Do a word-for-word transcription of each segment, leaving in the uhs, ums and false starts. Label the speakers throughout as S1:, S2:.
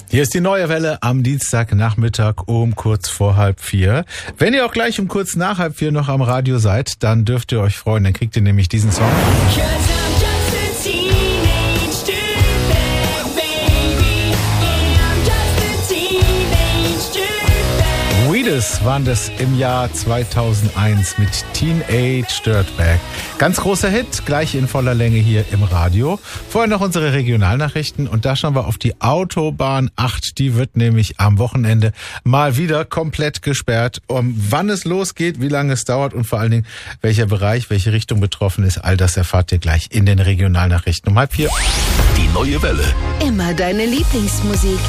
S1: Hier ist die neue Welle am Dienstagnachmittag um kurz vor halb vier. Wenn ihr auch gleich um kurz nach halb vier noch am Radio seid, dann dürft ihr euch freuen. Dann kriegt ihr nämlich diesen Song. Weedes waren das im Jahr zweitausendeins mit Teenage Dirtbag. Ganz großer Hit, gleich in voller Länge hier im Radio. Vorher noch unsere Regionalnachrichten und da schauen wir auf die Autobahn acht. Die wird nämlich am Wochenende mal wieder komplett gesperrt. Um wann es losgeht, wie lange es dauert und vor allen Dingen welcher Bereich, welche Richtung betroffen ist, all das erfahrt ihr gleich in den Regionalnachrichten um halb vier.
S2: Die neue Welle.
S3: Immer deine Lieblingsmusik.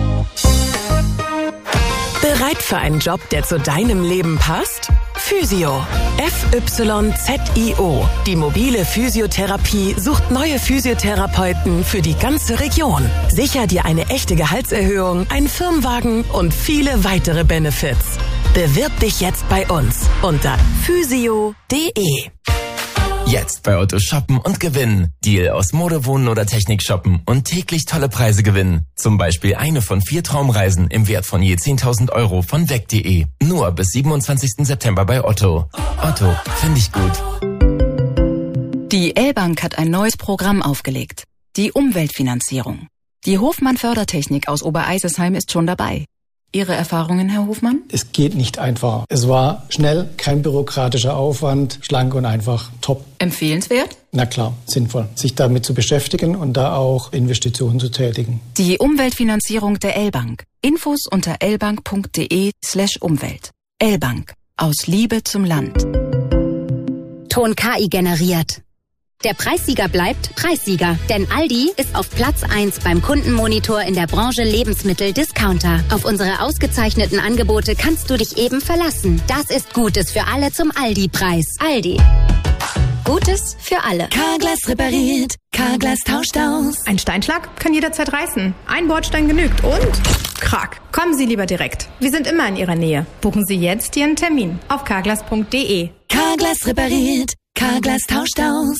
S4: Bereit für einen Job, der zu deinem Leben passt? Physio. F Y Z I O. Die mobile Physiotherapie sucht neue Physiotherapeuten für die ganze Region. Sicher dir eine echte Gehaltserhöhung, einen Firmenwagen und viele weitere Benefits. Bewirb dich jetzt bei uns unter physio punkt de.
S5: Jetzt bei Otto shoppen und gewinnen. Deal aus Mode, Wohnen oder Technik shoppen und täglich tolle Preise gewinnen. Zum Beispiel eine von vier Traumreisen im Wert von je zehntausend Euro von weg punkt de. Nur bis siebenundzwanzigsten September bei Otto. Otto, finde ich gut.
S3: Die L-Bank hat ein neues Programm aufgelegt. Die Umweltfinanzierung. Die Hofmann Fördertechnik aus Obereisesheim ist schon dabei. Ihre Erfahrungen, Herr Hofmann?
S6: Es geht nicht einfacher. Es war schnell, kein bürokratischer Aufwand, schlank und einfach, top.
S3: Empfehlenswert?
S6: Na klar, sinnvoll, sich damit zu beschäftigen und da auch Investitionen zu tätigen.
S3: Die Umweltfinanzierung der L-Bank. Infos unter lbank punkt de slash Umwelt. L-Bank. Aus Liebe zum Land.
S7: Ton K I generiert. Der Preissieger bleibt Preissieger, denn Aldi ist auf Platz eins beim Kundenmonitor in der Branche Lebensmittel-Discounter. Auf unsere ausgezeichneten Angebote kannst du dich eben verlassen. Das ist Gutes für alle zum Aldi-Preis. Aldi. Gutes für alle.
S4: Carglass repariert, Carglass tauscht aus.
S8: Ein Steinschlag kann jederzeit reißen. Ein Bordstein genügt und krack. Kommen Sie lieber direkt. Wir sind immer in Ihrer Nähe. Buchen Sie jetzt Ihren Termin auf carglass punkt de.
S4: Carglass repariert, Carglass tauscht aus.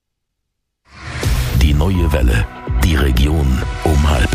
S2: Die neue Welle. Die Region um halb.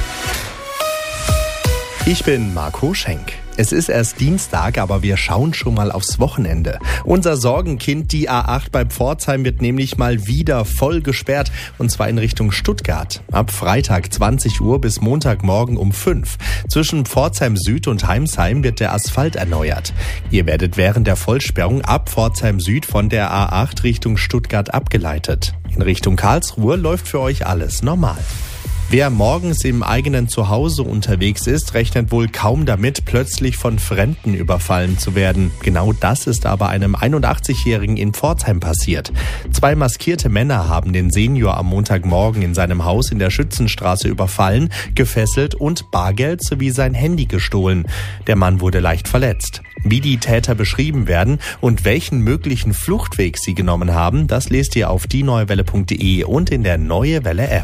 S9: Ich bin Marco Schenk. Es ist erst Dienstag, aber wir schauen schon mal aufs Wochenende. Unser Sorgenkind, die A acht bei Pforzheim, wird nämlich mal wieder voll gesperrt, und zwar in Richtung Stuttgart. Ab Freitag zwanzig Uhr bis Montagmorgen um fünf. Zwischen Pforzheim Süd und Heimsheim wird der Asphalt erneuert. Ihr werdet während der Vollsperrung ab Pforzheim Süd von der A acht Richtung Stuttgart abgeleitet. In Richtung Karlsruhe läuft für euch alles normal. Wer morgens im eigenen Zuhause unterwegs ist, rechnet wohl kaum damit, plötzlich von Fremden überfallen zu werden. Genau das ist aber einem einundachtzigjährigen in Pforzheim passiert. Zwei maskierte Männer haben den Senior am Montagmorgen in seinem Haus in der Schützenstraße überfallen, gefesselt und Bargeld sowie sein Handy gestohlen. Der Mann wurde leicht verletzt. Wie die Täter beschrieben werden und welchen möglichen Fluchtweg sie genommen haben, das lest ihr auf die neue welle punkt de und in der Neue Welle App.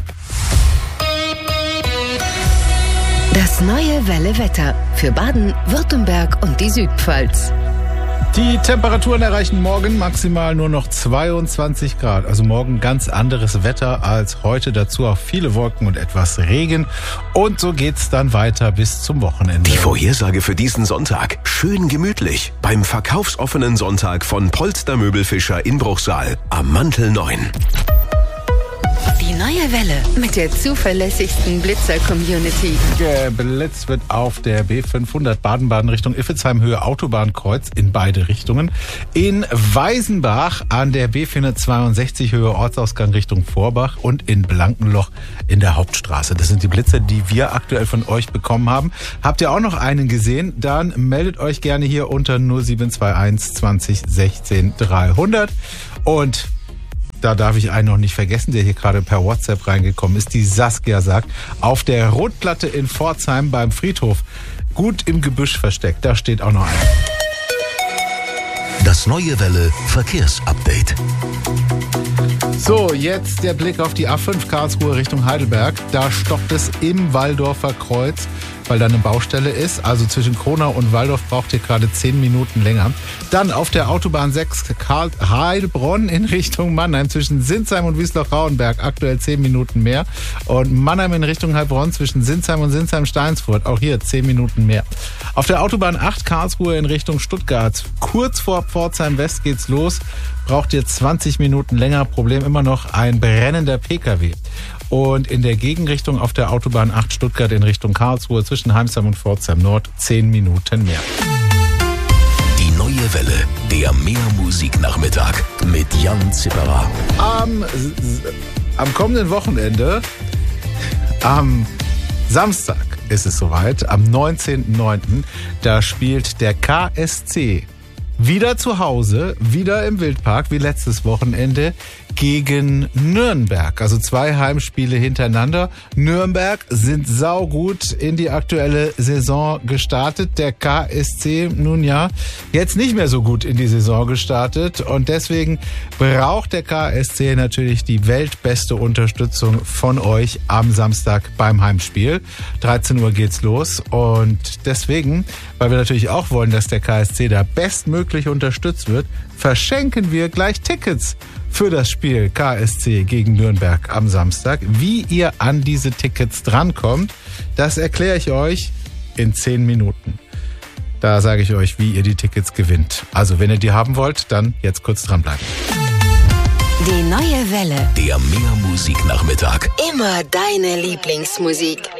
S3: Das neue Welle-Wetter für Baden, Württemberg und die Südpfalz.
S1: Die Temperaturen erreichen morgen maximal nur noch zweiundzwanzig Grad. Also morgen ganz anderes Wetter als heute. Dazu auch viele Wolken und etwas Regen. Und so geht's dann weiter bis zum Wochenende.
S2: Die Vorhersage für diesen Sonntag. Schön gemütlich. Beim verkaufsoffenen Sonntag von Polster Möbelfischer in Bruchsal am Mantel neun.
S3: Die neue Welle mit der zuverlässigsten Blitzer-Community.
S1: Geblitzt wird auf der B fünfhundert Baden-Baden Richtung Iffelsheim Höhe Autobahnkreuz in beide Richtungen. In Weißenbach an der B vierhundertzweiundsechzig Höhe Ortsausgang Richtung Vorbach und in Blankenloch in der Hauptstraße. Das sind die Blitzer, die wir aktuell von euch bekommen haben. Habt ihr auch noch einen gesehen? Dann meldet euch gerne hier unter null sieben zwei eins zwanzig sechzehn dreihundert. Und da darf ich einen noch nicht vergessen, der hier gerade per WhatsApp reingekommen ist. Die Saskia sagt, auf der Rotplatte in Pforzheim beim Friedhof, gut im Gebüsch versteckt. Da steht auch noch einer.
S2: Das Neue Welle Verkehrsupdate.
S1: So, jetzt der Blick auf die A fünf Karlsruhe Richtung Heidelberg. Da stoppt es im Walldorfer Kreuz weil da eine Baustelle ist. Also zwischen Kronau und Walldorf braucht ihr gerade zehn Minuten länger. Dann auf der Autobahn sechs Karl Heilbronn in Richtung Mannheim zwischen Sinsheim und Wiesloch-Rauenberg aktuell zehn Minuten mehr. Und Mannheim in Richtung Heilbronn zwischen Sinsheim und Sinsheim-Steinsfurt auch hier zehn Minuten mehr. Auf der Autobahn acht Karlsruhe in Richtung Stuttgart kurz vor Pforzheim West geht's los. Braucht ihr zwanzig Minuten länger. Problem immer noch ein brennender P K W. Und in der Gegenrichtung auf der Autobahn acht Stuttgart in Richtung Karlsruhe zwischen Heimsheim und Pforzheim Nord zehn Minuten mehr.
S2: Die neue Welle, der Mehrmusiknachmittag mit Jan Zipperer.
S1: Am, am kommenden Wochenende, am Samstag ist es soweit, am neunzehnten neunten da spielt der K S C wieder zu Hause, wieder im Wildpark wie letztes Wochenende gegen Nürnberg. Also zwei Heimspiele hintereinander. Nürnberg sind saugut in die aktuelle Saison gestartet. Der K S C, nun ja, jetzt nicht mehr so gut in die Saison gestartet. Und deswegen braucht der K S C natürlich die weltbeste Unterstützung von euch am Samstag beim Heimspiel. dreizehn Uhr geht's los. Und deswegen, weil wir natürlich auch wollen, dass der K S C da bestmöglich unterstützt wird, verschenken wir gleich Tickets für das Spiel K S C gegen Nürnberg am Samstag. Wie ihr an diese Tickets drankommt, das erkläre ich euch in zehn Minuten. Da sage ich euch, wie ihr die Tickets gewinnt. Also wenn ihr die haben wollt, dann jetzt kurz dranbleiben.
S7: Die neue Welle.
S2: Der Mehrmusiknachmittag.
S7: Immer deine Lieblingsmusik.